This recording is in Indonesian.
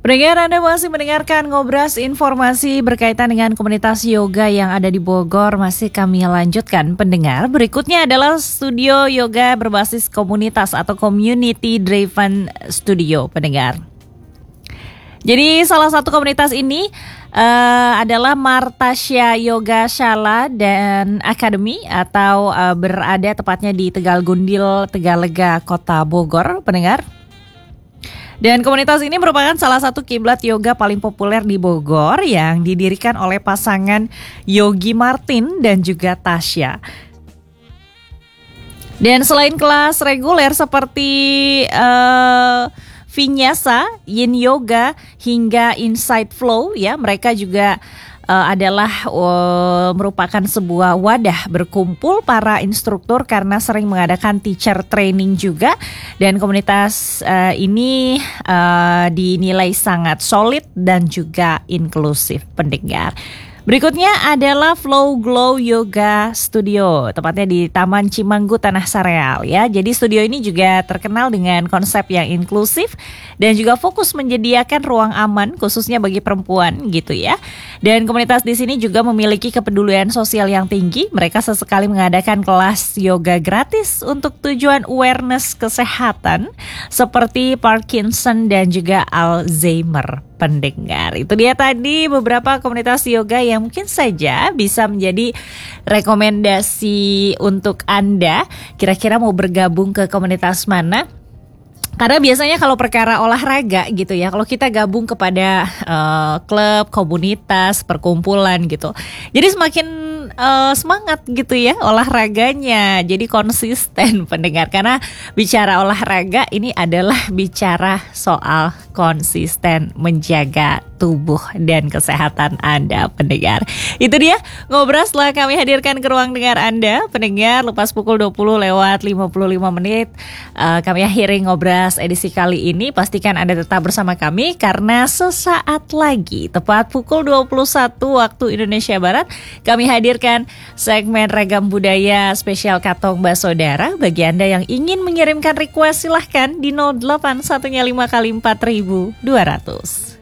Pendengar, Anda masih mendengarkan Ngobras, informasi berkaitan dengan komunitas yoga yang ada di Bogor. Masih kami lanjutkan, pendengar. Berikutnya adalah studio yoga berbasis komunitas atau community driven studio, pendengar. Jadi salah satu komunitas ini adalah Martasya Yoga Shala dan Academy atau berada tepatnya di Tegal Gundil, Tegalega, Kota Bogor, pendengar. Dan komunitas ini merupakan salah satu kiblat yoga paling populer di Bogor yang didirikan oleh pasangan Yogi Martin dan juga Tasya. Dan selain kelas reguler seperti Vinyasa, Yin Yoga hingga Insight Flow, ya, mereka juga adalah merupakan sebuah wadah berkumpul para instruktur karena sering mengadakan teacher training juga. Dan komunitas ini dinilai sangat solid dan juga inklusif, pendengar. Berikutnya adalah Flow Glow Yoga Studio, tepatnya di Taman Cimanggu, Tanah Sareal, ya. Jadi studio ini juga terkenal dengan konsep yang inklusif dan juga fokus menyediakan ruang aman khususnya bagi perempuan gitu ya. Dan komunitas di sini juga memiliki kepedulian sosial yang tinggi. Mereka sesekali mengadakan kelas yoga gratis untuk tujuan awareness kesehatan seperti Parkinson dan juga Alzheimer, pendengar. Itu dia tadi beberapa komunitas yoga yang mungkin saja bisa menjadi rekomendasi untuk Anda. Kira-kira mau bergabung ke komunitas mana? Karena biasanya kalau perkara olahraga gitu ya, kalau kita gabung kepada klub, komunitas, perkumpulan gitu, jadi semakin semangat gitu ya olahraganya, jadi konsisten, pendengar. Karena bicara olahraga ini adalah bicara soal konsisten menjaga tubuh dan kesehatan Anda, pendengar. Itu dia Ngobras telah kami hadirkan ke ruang dengar Anda, pendengar. Lepas pukul 20:55 kami akhiri Ngobras edisi kali ini. Pastikan Anda tetap bersama kami karena sesaat lagi tepat pukul 21 waktu Indonesia Barat kami hadirkan segmen Ragam Budaya spesial Katong Basodara. Bagi Anda yang ingin mengirimkan request silahkan di 0815 kali 4200.